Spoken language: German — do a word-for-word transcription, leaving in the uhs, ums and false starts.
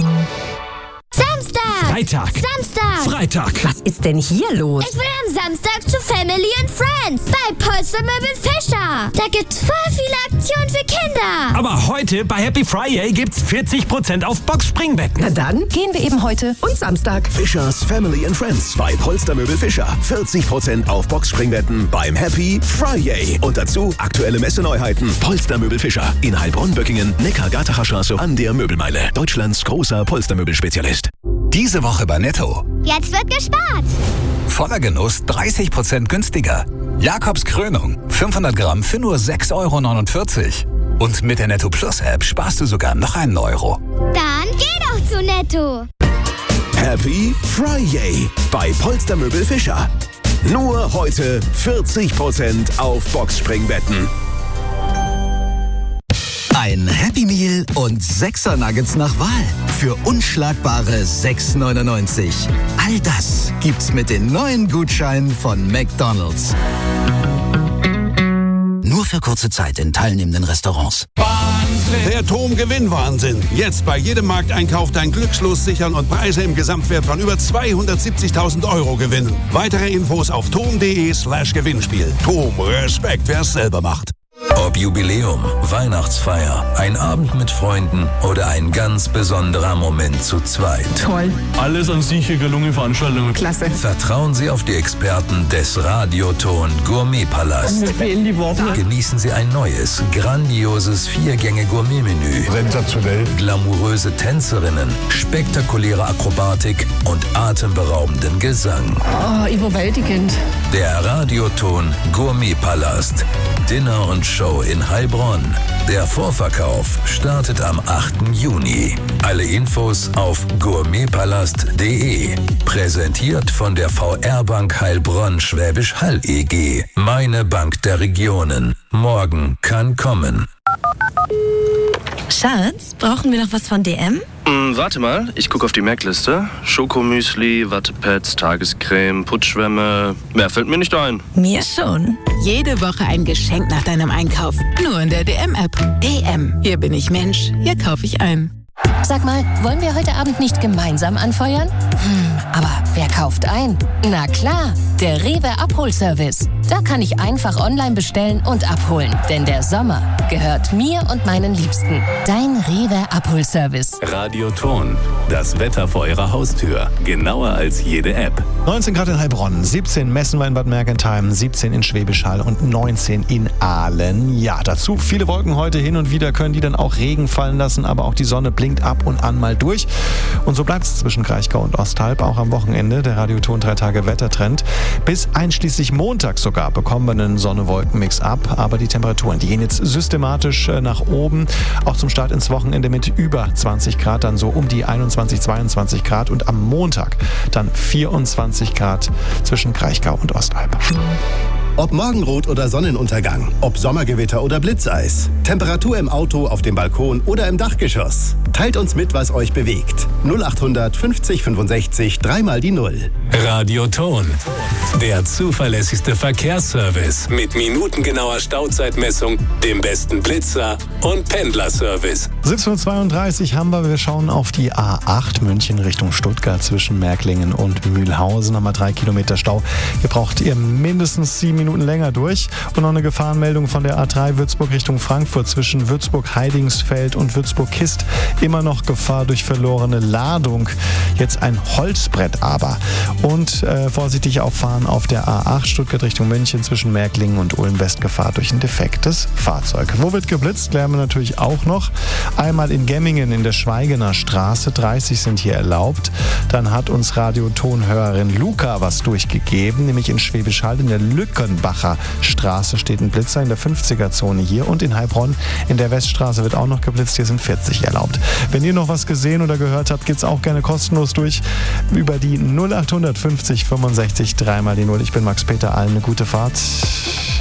Samstag! Freitag! Samstag! Freitag! Was ist denn hier los? Ich will am Samstag zu Family and Friends bei Polstermöbel Fischer. Da gibt's voll viele Aktionen für Kinder. Aber heute bei Happy Friday gibt's vierzig Prozent auf Boxspringbetten. Na dann gehen wir eben heute und Samstag. Fischers Family and Friends bei Polstermöbel Fischer. vierzig Prozent auf Boxspringbetten beim Happy Friday. Und dazu aktuelle Messeneuheiten. Polstermöbel Fischer in Heilbronn-Böckingen, Neckar-Gartacher Straße an der Möbelmeile. Deutschlands großer Polstermöbelspezialist. Diese Woche bei Netto. Jetzt wird gespart. Voller Genuss dreißig Prozent günstiger. Jakobs Krönung fünfhundert Gramm für nur sechs Euro neunundvierzig. Und mit der Netto Plus App sparst du sogar noch einen Euro. Dann geh doch zu Netto. Happy Friday bei Polstermöbel Fischer. Nur heute vierzig Prozent auf Boxspringbetten. Ein Happy Meal und sechser Nuggets nach Wahl für unschlagbare sechs neunundneunzig. All das gibt's mit den neuen Gutscheinen von McDonald's. Nur für kurze Zeit in teilnehmenden Restaurants. Der Tom-Gewinn-Wahnsinn. Jetzt bei jedem Markteinkauf dein Glückslos sichern und Preise im Gesamtwert von über zweihundertsiebzigtausend Euro gewinnen. Weitere Infos auf tom.de slash Gewinnspiel. Tom, Respekt, wer's selber macht. Ob Jubiläum, Weihnachtsfeier, ein Abend mit Freunden oder ein ganz besonderer Moment zu zweit. Toll. Alles an sicher gelungene Veranstaltungen. Klasse. Vertrauen Sie auf die Experten des Radioton Gourmetpalast. Mir fehlen die Worte. Genießen Sie ein neues, grandioses Vier-Gänge-Gourmet-Menü. Sensationell. Glamouröse Tänzerinnen, spektakuläre Akrobatik und atemberaubenden Gesang. Oh, überwältigend. Der Radioton Gourmetpalast. Dinner und Show in Heilbronn. Der Vorverkauf startet am achten Juni. Alle Infos auf gourmetpalast punkt de. Präsentiert von der V R Bank Heilbronn Schwäbisch Hall E G. Meine Bank der Regionen. Morgen kann kommen. Schatz, brauchen wir noch was von D M? Mm, warte mal, ich gucke auf die Merkliste. Schokomüsli, Wattepads, Tagescreme, Putzschwämme. Mehr fällt mir nicht ein. Mir schon. Jede Woche ein Geschenk nach deinem Einkauf. Nur in der D M-App. D M. Hier bin ich Mensch. Hier kaufe ich ein. Sag mal, wollen wir heute Abend nicht gemeinsam anfeuern? Hm, aber wer kauft ein? Na klar, der Rewe Abholservice. Da kann ich einfach online bestellen und abholen. Denn der Sommer gehört mir und meinen Liebsten. Dein Rewe Abholservice. Radioton. Das Wetter vor Ihrer Haustür. Genauer als jede App. neunzehn Grad in Heilbronn, siebzehn Messenwein in Bad Mergentheim, siebzehn in Schwäbisch Hall und neunzehn in Aalen. Ja, dazu viele Wolken heute hin und wieder, können die dann auch Regen fallen lassen, aber auch die Sonne blinkt ab und an mal durch. Und so bleibt es zwischen Kraichgau und Osthalb, auch am Wochenende. Der Radioton drei Tage Wettertrend. Bis einschließlich Montag sogar bekommen wir einen Sonne-Wolken-Mix ab. Aber die Temperaturen, die gehen jetzt systematisch nach oben. Auch zum Start ins Wochenende mit über zwanzig Grad, dann so um die einundzwanzig, zweiundzwanzig Grad. Und am Montag dann vierundzwanzig Grad zwischen Kraichgau und Osthalb. Ob Morgenrot oder Sonnenuntergang, ob Sommergewitter oder Blitzeis, Temperatur im Auto, auf dem Balkon oder im Dachgeschoss. Teilt uns mit, was euch bewegt. null achthundert fünfzig fünfundsechzig, dreimal die Null. Radioton. Der zuverlässigste Verkehrsservice mit minutengenauer Stauzeitmessung, dem besten Blitzer und Pendlerservice. siebzehn Uhr zweiunddreißig haben wir. Wir schauen auf die A acht München Richtung Stuttgart zwischen Märklingen und Mühlhausen. Haben wir drei Kilometer Stau. Hier braucht ihr mindestens sieben Minuten länger durch. Und noch eine Gefahrenmeldung von der A drei Würzburg Richtung Frankfurt zwischen Würzburg-Heidingsfeld und Würzburg-Kist. Immer noch Gefahr durch verlorene Ladung. Jetzt ein Holzbrett aber. Und äh, vorsichtig auffahren auf der A acht Stuttgart Richtung München zwischen Märklingen und Ulm-West. Gefahr durch ein defektes Fahrzeug. Wo wird geblitzt? Klären wir natürlich auch noch. Einmal in Gemmingen in der Schweigener Straße. dreißig sind hier erlaubt. Dann hat uns Radiotonhörerin Luca was durchgegeben, nämlich in Schwäbisch Hall in der Lückenbacher Straße steht ein Blitzer in der fünfziger-Zone hier und in Heilbronn in der Weststraße wird auch noch geblitzt. Hier sind vierzig erlaubt. Wenn ihr noch was gesehen oder gehört habt, geht's auch gerne kostenlos durch über die null achthundert fünfzig fünfundsechzig, dreimal die Null. Ich bin Max Peter, allen eine gute Fahrt.